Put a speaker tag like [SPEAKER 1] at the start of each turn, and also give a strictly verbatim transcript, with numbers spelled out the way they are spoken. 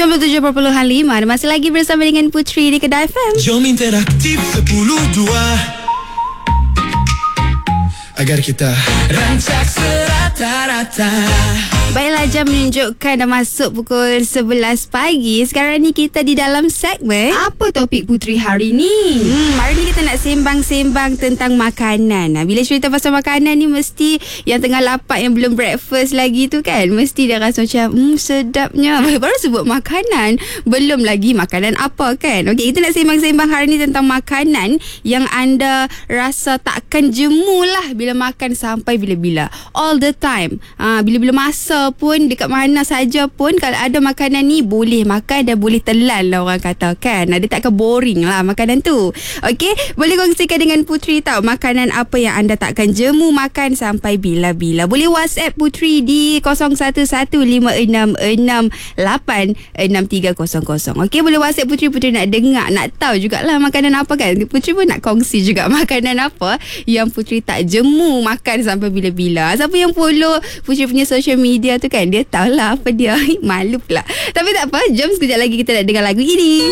[SPEAKER 1] sembilan puluh tujuh perpuluhan lima. Masih lagi bersama dengan Putri di Kedah F M.
[SPEAKER 2] Jom interaktif sepuluh dua agar kita rancak serata-rata.
[SPEAKER 1] Baiklah, jam menunjukkan dah masuk pukul sebelas pagi. Sekarang ni kita di dalam segmen
[SPEAKER 3] Apa topik Putri hari ni?
[SPEAKER 1] Hmm, hari ni kita nak sembang-sembang tentang makanan. Nah, bila cerita pasal makanan ni, mesti yang tengah lapar, yang belum breakfast lagi tu kan, mesti dia rasa macam hmm, sedapnya. Baru sebut makanan, belum lagi makanan apa kan. Okey, kita nak sembang-sembang hari ni tentang makanan yang anda rasa takkan jemu lah bila makan sampai bila-bila. All the time. Ha, bila-bila masa pun, dekat mana saja pun, kalau ada makanan ni boleh makan dan boleh telan lah orang kata kan. Dia takkan boring lah makanan tu. Okey, boleh kongsikan dengan Putri tahu makanan apa yang anda takkan jemu makan sampai bila-bila. Boleh WhatsApp Putri di kosong satu satu lima enam enam lapan enam tiga kosong kosong. Okey, boleh WhatsApp Putri. Putri nak dengar, nak tahu jugalah makanan apa kan. Putri pun nak kongsi juga makanan apa yang Putri tak jemu makan sampai bila-bila. Siapa yang follow Putri punya social media tu kan, dia tahulah apa dia. Malu pula. Tapi tak apa, jom sekejap lagi kita nak dengar lagu ini.